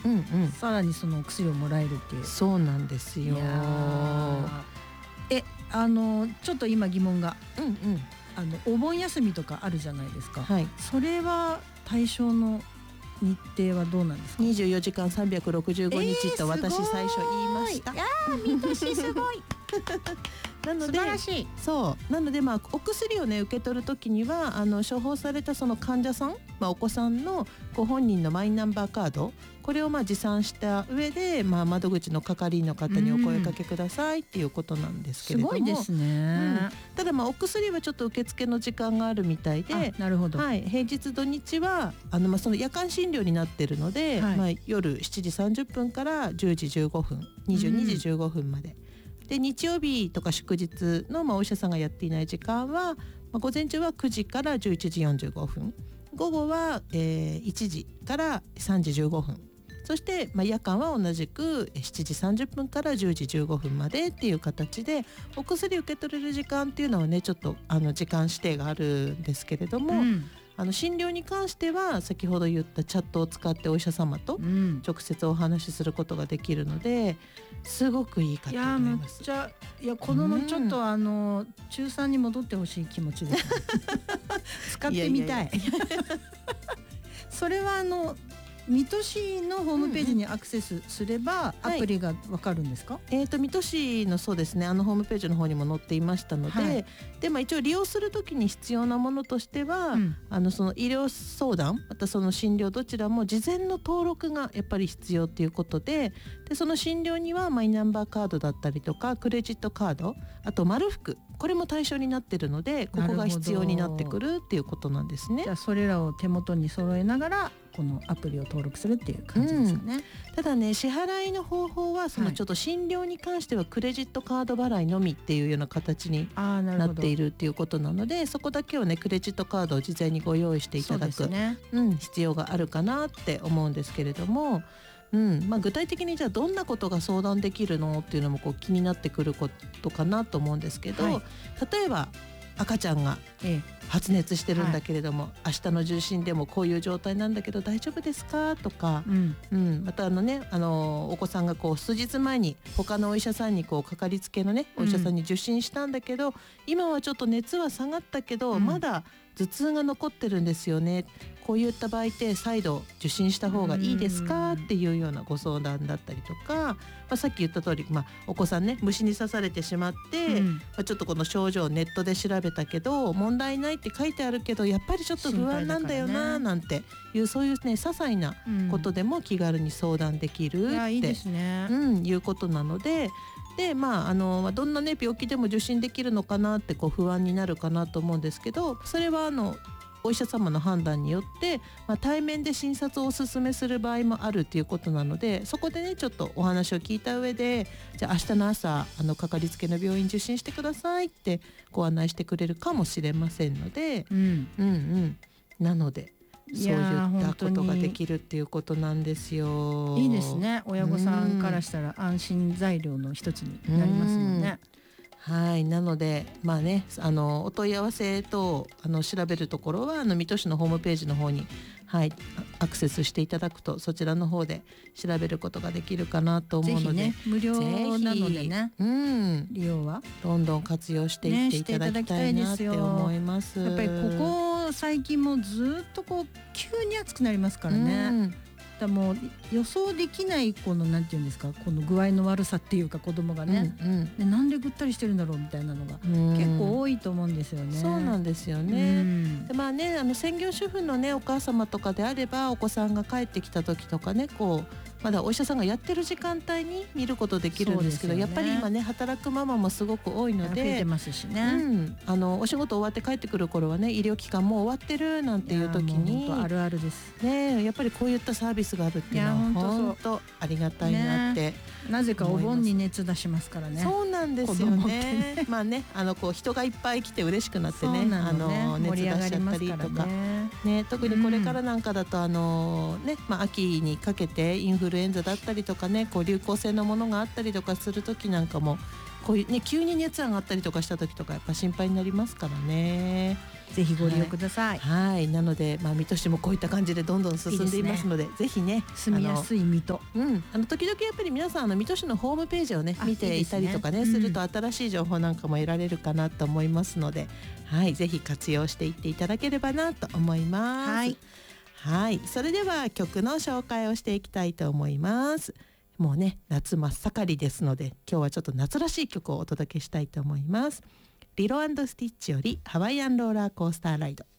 さらにそのお薬をもらえるっていう。 そうなんですよ。 ちょっと今疑問が、お盆休みとかあるじゃないですか、それは対象の日程はどうなんですか。 24時間365日と私最初言いました。 見年すごいなので素晴らしい。 なのでお薬をね受け取る時には処方されたその患者さん、お子さんのご本人のマイナンバーカード、これを持参した上で、窓口の係員の方にお声かけくださいっていうことなんですけれども、 すごいですね、 ただお薬はちょっと受付の時間があるみたいで、 なるほど、 平日土日はその夜間診療になってるので、夜7時30分から10時15分22時15分まで、で日曜日とか祝日のお医者さんがやっていない時間は、午前中は9時から11時45分、午後は、1時から3時15分、そして、夜間は同じく7時30分から10時15分までっていう形で、お薬受け取れる時間っていうのはねちょっと時間指定があるんですけれども、診療に関しては先ほど言ったチャットを使ってお医者様と直接お話しすることができるので、すごくいいかと思います。 子供ちょっと中3に戻ってほしい気持ちです、使ってみたい。それは水戸市のホームページにアクセスすればアプリがわかるんですか。 水戸市のそうですね、ホームページの方にも載っていましたので、で一応利用するときに必要なものとしては、その医療相談またその診療どちらも事前の登録がやっぱり必要ということで、その診療にはマイナンバーカードだったりとかクレジットカード、あと丸福、これも対象になっているので、ここが必要になってくるっていうことなんですね。 じゃあそれらを手元に揃えながらこのアプリを登録するっていう感じですかね。 ただね、支払いの方法はそのちょっと診療に関してはクレジットカード払いのみっていうような形になっているっていうことなので、そこだけをねクレジットカードを事前にご用意していただく、必要があるかなって思うんですけれども、具体的にじゃあどんなことが相談できるのっていうのも気になってくることかなと思うんですけど、例えば赤ちゃんが発熱してるんだけれども、明日の受診でもこういう状態なんだけど大丈夫ですかとか、またお子さんが数日前に他のお医者さんにかかりつけのねお医者さんに受診したんだけど、今はちょっと熱は下がったけど、まだ頭痛が残ってるんですよね、こういった場合って再度受診した方がいいですかっていうようなご相談だったりとか、さっき言った通り、お子さんね虫に刺されてしまって、ちょっとこの症状をネットで調べたけど問題ないって書いてあるけどやっぱりちょっと不安なんだよななんていう、そういうね些細なことでも気軽に相談できるっていうことなので、どんなね病気でも受診できるのかなって不安になるかなと思うんですけど、それはお医者様の判断によって、対面で診察をお勧めする場合もあるということなので、そこでねちょっとお話を聞いた上で、じゃあ明日の朝かかりつけの病院受診してくださいってご案内してくれるかもしれませんので、なのでそういったことができるっていうことなんですよ。 いいですね。親御さんからしたら安心材料の一つになりますもんね。 なのでお問い合わせと調べるところは水戸市のホームページの方に、アクセスしていただくとそちらの方で調べることができるかなと思うので、 無料なのでね、利用はどんどん活用していっていただきたいなって思います。 やっぱりここ最近もずっと急に暑くなりますからね。もう予想できないなんていうんですか、この具合の悪さっていうか、子供がね、でなんでぐったりしてるんだろうみたいなのが結構多いと思うんですよね。 そうなんですよね。で専業主婦のねお母様とかであれば、お子さんが帰ってきた時とかねまだお医者さんがやってる時間帯に見ることできるんですけど、やっぱり今ね働くママもすごく多いので、 増えてますしね、 お仕事終わって帰ってくる頃はね医療機関もう終わってるなんていう時に、 あるあるですね、やっぱりこういったサービスがあるっていうのは本当ありがたいなって、 なぜかお盆に熱出しますからね。 そうなんですよね。人がいっぱい来て嬉しくなってね、熱出しちゃったりとかね、特にこれからなんかだと秋にかけてインフルエンザだったりとかね、流行性のものがあったりとかする時なんかもこういうね急に熱上がったりとかした時とかやっぱ心配になりますからね。 ぜひご利用ください。 はい、なので、水戸市もこういった感じでどんどん進んでいますので、ぜひね住みやすい水戸、 時々やっぱり皆さん水戸市のホームページをね見ていたりとかねすると新しい情報なんかも得られるかなと思いますので、はい、ぜひ活用していっていただければなと思います。はい、はい、それでは曲の紹介をしていきたいと思います。もうね夏真っ盛りですので今日はちょっと夏らしい曲をお届けしたいと思います。リロ&スティッチよりハワイアンローラーコースターライド。